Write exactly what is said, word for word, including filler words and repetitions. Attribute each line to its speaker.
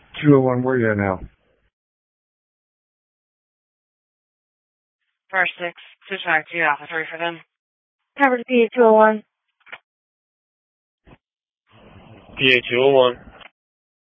Speaker 1: two oh one, where are you at now?
Speaker 2: First six, switch back to Alpha three for them.
Speaker 3: Cover to P A two oh one.
Speaker 4: P A two oh one.